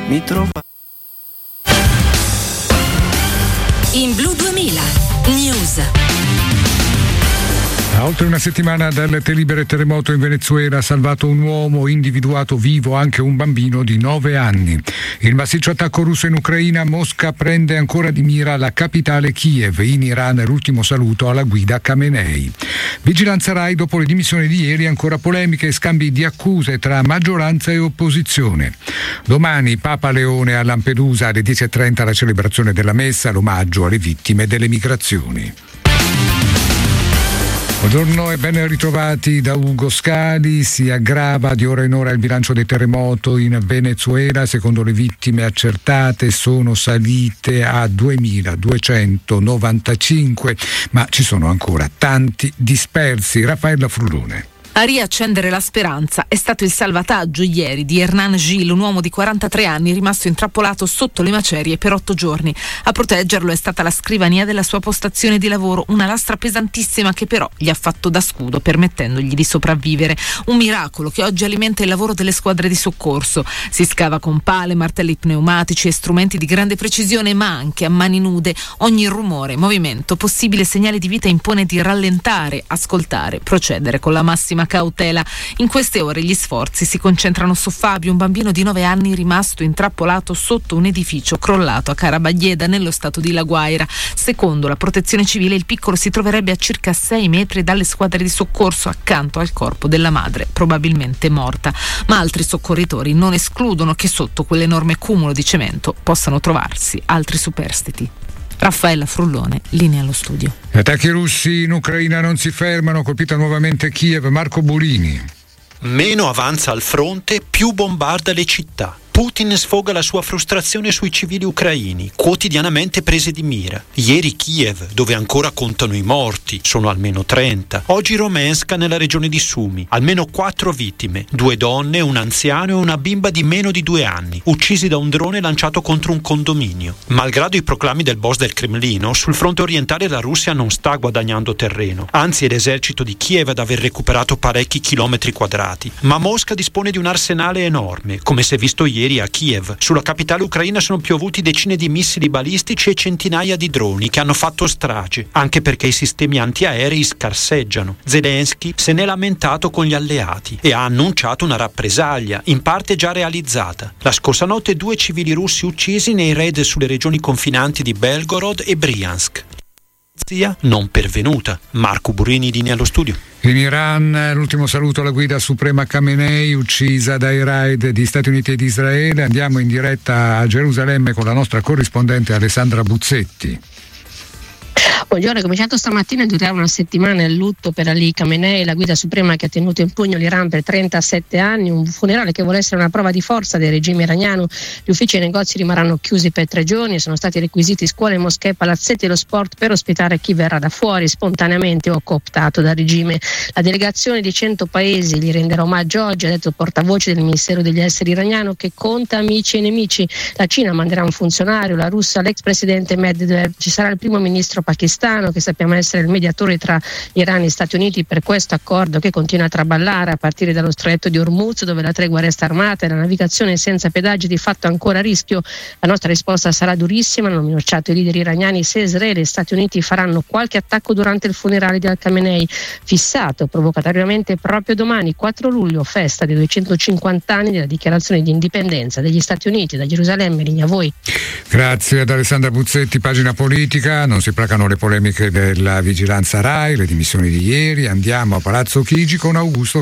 mi trova. In Blu 2000 News. A oltre una settimana dal terribile terremoto in Venezuela, salvato un uomo, individuato vivo anche un bambino di 9 anni. Il massiccio attacco russo in Ucraina, Mosca prende ancora di mira la capitale Kiev. In Iran l'ultimo saluto alla guida Khamenei. Vigilanza Rai, dopo le dimissioni di ieri, ancora polemiche e scambi di accuse tra maggioranza e opposizione. Domani Papa Leone a Lampedusa, alle 10:30 la celebrazione della messa, l'omaggio alle vittime delle migrazioni. Buongiorno e ben ritrovati da Ugo Scali. Si aggrava di ora in ora il bilancio del terremoto in Venezuela. Secondo le vittime accertate sono salite a 2.295, ma ci sono ancora tanti dispersi. Raffaella Frullone. A riaccendere la speranza è stato il salvataggio ieri di Hernan Gil, un uomo di 43 anni rimasto intrappolato sotto le macerie per 8 giorni. A proteggerlo è stata la scrivania della sua postazione di lavoro, una lastra pesantissima che però gli ha fatto da scudo, permettendogli di sopravvivere. Un miracolo che oggi alimenta il lavoro delle squadre di soccorso. Si scava con pale, martelli pneumatici e strumenti di grande precisione, ma anche a mani nude. Ogni rumore, movimento, possibile segnale di vita impone di rallentare, ascoltare, procedere con la massima cautela. In queste ore gli sforzi si concentrano su Fabio, un bambino di 9 anni rimasto intrappolato sotto un edificio crollato a Carabaglieda nello stato di La Guaira. Secondo la protezione civile il piccolo si troverebbe a circa 6 metri dalle squadre di soccorso accanto al corpo della madre, probabilmente morta. Ma altri soccorritori non escludono che sotto quell'enorme cumulo di cemento possano trovarsi altri superstiti. Raffaella Frullone, linea allo studio. Gli attacchi russi in Ucraina non si fermano, colpita nuovamente Kiev. Marco Burini. Meno avanza al fronte, più bombarda le città. Putin sfoga la sua frustrazione sui civili ucraini, quotidianamente prese di mira. Ieri Kiev, dove ancora contano i morti, sono almeno 30. Oggi Romenska, nella regione di Sumi, almeno 4 vittime, 2 donne, un anziano e una bimba di meno di 2 anni, uccisi da un drone lanciato contro un condominio. Malgrado i proclami del boss del Cremlino, sul fronte orientale la Russia non sta guadagnando terreno. Anzi, è l'esercito di Kiev ad aver recuperato parecchi chilometri quadrati. Ma Mosca dispone di un arsenale enorme, come si è visto ieri a Kiev. Sulla capitale ucraina sono piovuti decine di missili balistici e centinaia di droni che hanno fatto strage, anche perché i sistemi antiaerei scarseggiano. Zelensky se n'è lamentato con gli alleati e ha annunciato una rappresaglia, in parte già realizzata. La scorsa notte 2 civili russi uccisi nei raid sulle regioni confinanti di Belgorod e Bryansk. Non pervenuta. Marco Burini, linea allo studio. In Iran l'ultimo saluto alla guida suprema Khamenei, uccisa dai raid di Stati Uniti ed Israele. Andiamo in diretta a Gerusalemme con la nostra corrispondente Alessandra Buzzetti. Buongiorno, è cominciato stamattina durerà una settimana il lutto per Ali Khamenei, la guida suprema che ha tenuto in pugno l'Iran per 37 anni, un funerale che vuole essere una prova di forza del regime iraniano. Gli uffici e i negozi rimarranno chiusi per 3 giorni, sono stati requisiti scuole, moschee, palazzetti e lo sport per ospitare chi verrà da fuori spontaneamente o cooptato dal regime. La delegazione di 100 paesi gli renderà omaggio oggi, ha detto il portavoce del Ministero degli Esteri iraniano, che conta amici e nemici. La Cina manderà un funzionario, la Russia l'ex presidente Medvedev, ci sarà il primo ministro pakistano che sappiamo essere il mediatore tra Iran e Stati Uniti per questo accordo che continua a traballare a partire dallo stretto di Hormuz, dove la tregua resta armata e la navigazione senza pedaggi di fatto ancora a rischio. La nostra risposta sarà durissima, hanno minacciato i leader iraniani se Israele e Stati Uniti faranno qualche attacco durante il funerale di Al-Khamenei, fissato provocatoriamente proprio domani 4 luglio, festa dei 250 anni della dichiarazione di indipendenza degli Stati Uniti. Da Gerusalemme, linea a voi. Grazie ad Alessandra Buzzetti. Pagina politica, non si placano le polemiche della vigilanza Rai, le dimissioni di ieri. Andiamo a Palazzo Chigi con Augusto